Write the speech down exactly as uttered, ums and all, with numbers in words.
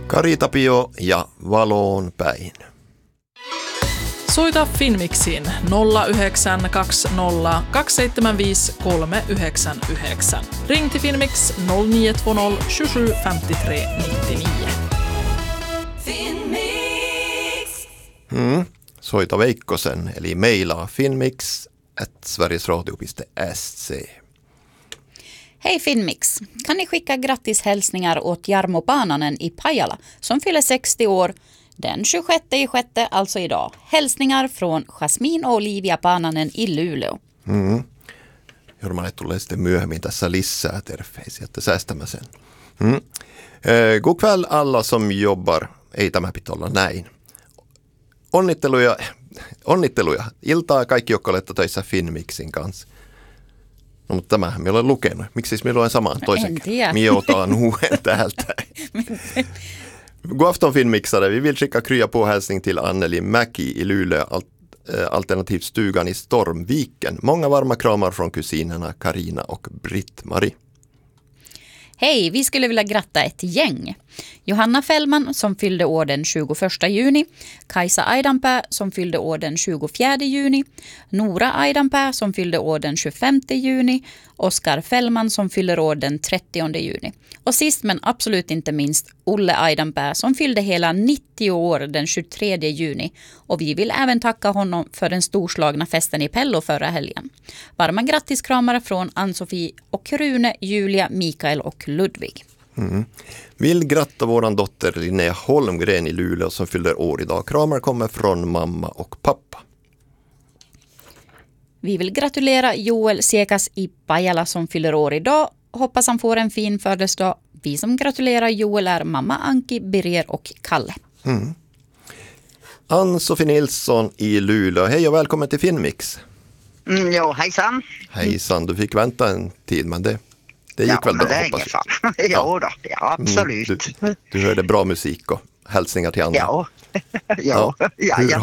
Kari Tapio ja Valoon päin. Soita Finmixiin nolla yhdeksän kaksi nolla kaksi seitsemän viisi kolme yhdeksän yhdeksän. Ring till Finmix noll nio två noll sju sju fem tre nio nio. Finmix. Mm. Soita Veikkosen, eli meilaa finmix at sverigesradio piste se. Hej Finmix! Kan ni skicka grattishälsningar åt Jarmo Paananen i Pajala som fyller sextio år den tjugosjätte i sjätte, alltså idag. Hälsningar från Jasmin och Olivia Paananen i Luleå. Mm. Jormalle tulee sitten myöhemmin tässä lisää terveisiä, että säästämme sen. Mm. Eh, god kväll alla som jobbar. Ei tämä pitää olla näin. Onnitteluja, onnitteluja. Iltaa kaikki, jotka olette töissä Finmixin kanssa. No, mutta tämähän me olen lukenut. Miksi siis me luen samaan toisen? Me otan uuden täältä. God afton Finmixare. Vi vill skicka krya på hälsning till Anneli Mäki i Luleå, alternativt stugan i Stormviken. Många varma kramar från kusinerna Karina och Britt-Marie. Hej, vi skulle vilja gratta ett gäng. Johanna Fällman som fyllde år den tjugoförsta juni, Kajsa Aidanpää som fyllde år den tjugofjärde juni, Nora Aidanpää som fyllde år den tjugofemte juni, Oskar Fällman som fyller år den trettionde juni. Och sist men absolut inte minst Olle Aidanpää som fyllde hela nittio år den tjugotredje juni. Och vi vill även tacka honom för den storslagna festen i Pello förra helgen. Varma grattiskramar från Ann-Sofie och Rune, Julia, Mikael och Ludvig. Mm. Vill gratta våran dotter Linnea Holmgren i Luleå som fyller år idag. Kramar kommer från mamma och pappa. Vi vill gratulera Joel Siekas i Pajala som fyller år idag. Hoppas han får en fin födelsedag. Vi som gratulerar Joel är mamma Anki, Birger och Kalle. Mm. Ann-Sofie Nilsson i Luleå. Hej och välkommen till Finmix. Mm, jo, hejsan. Hejsan, du fick vänta en tid men det, det gick ja, väl bra, det hoppas jag. Jo ja. Då, ja absolut. Mm, du, du hörde bra musik och hälsningar till andra. Ja, ja, ja. Hur ja.